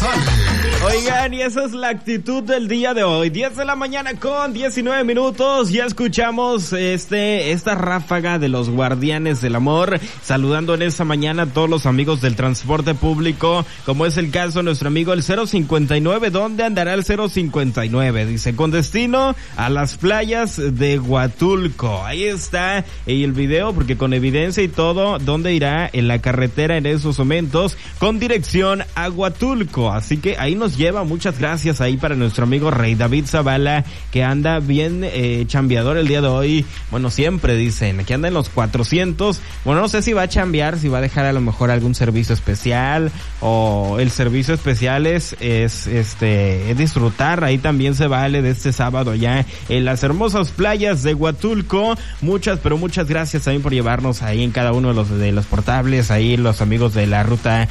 sale. Oigan, y esa es la actitud del día de hoy. 10 de la mañana con 19 minutos. Ya escuchamos esta ráfaga de los guardianes del amor. Saludando en esta mañana a todos los amigos del transporte público, como es el caso de nuestro amigo el 059. ¿Dónde andará el 059? Dice, con destino a las playas de Huatulco. Ahí está el video, porque con evidencia y todo, dónde irá en la carretera en esos momentos, con dirección a Huatulco. Así que ahí nos lleva. Muchas gracias ahí para nuestro amigo Rey David Zavala, que anda bien chambeador el día de hoy. Bueno, siempre dicen que anda en los 400. Bueno, no sé si va a chambear, si va a dejar a lo mejor algún servicio especial, o el servicio especial es disfrutar. Ahí también se vale de este sábado ya en las hermosas playas de Huatulco. Muchas gracias también por llevarnos ahí en cada uno de los portables. Ahí los amigos de la ruta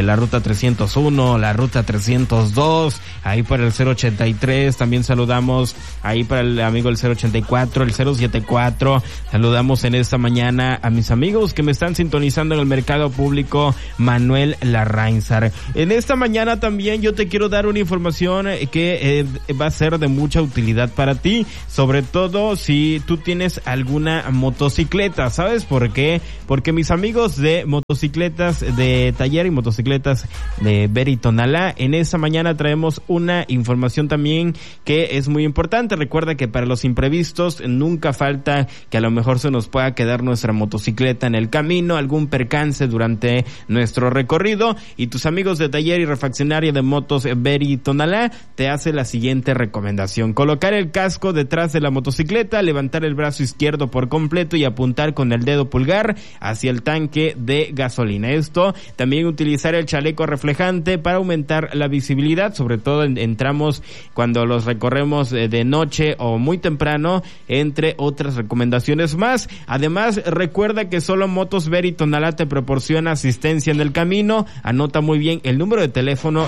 301, la ruta 302, ahí para el 083, también saludamos ahí para el amigo el 084, el 074, saludamos en esta mañana a mis amigos que me están sintonizando en el mercado público Manuel Larrainzar. En esta mañana también yo te quiero dar una información que va a ser de mucha utilidad para ti, sobre todo si tú tienes alguna motocicleta. ¿Sabes por qué? Porque mis amigos de motocicletas de Taller y Motocicletas de Beri Tonalá, en esta mañana traemos una información también que es muy importante. Recuerda que para los imprevistos nunca falta que a lo mejor se nos pueda quedar nuestra motocicleta en el camino, algún percance durante nuestro recorrido, y tus amigos de Taller y Refaccionaria de Motos Beri Tonalá te hace la siguiente recomendación: colocar el casco detrás de la motocicleta, levantar el brazo izquierdo por completo y apuntar con el dedo pulgar hacia el tanque de gasolina. Esto, también utilizar el chaleco reflejante para aumentar la visibilidad, sobre todo en tramos cuando los recorremos de noche o muy temprano, entre otras recomendaciones más. Además, recuerda que solo Motos Beri Tonalá te proporciona asistencia en el camino. Anota muy bien el número de teléfono: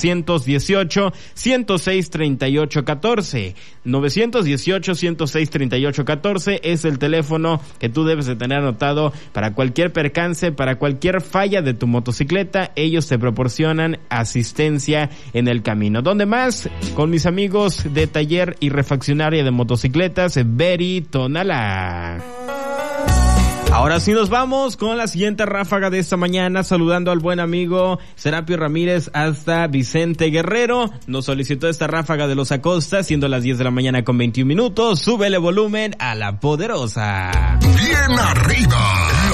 918-106-3814. 918-106-3814 es el teléfono que tú debes de tener anotado para cualquier percance, para cualquier falla de tu motocicleta. Ellos te proporcionan asistencia en el camino. ¿Dónde más? Con mis amigos de Taller y Refaccionaria de Motocicletas Beri Tonalá. Ahora sí nos vamos con la siguiente ráfaga de esta mañana, saludando al buen amigo Serapio Ramírez hasta Vicente Guerrero. Nos solicitó esta ráfaga de Los Acosta, siendo las 10 de la mañana con 21 minutos. Súbele volumen a la poderosa. Bien arriba.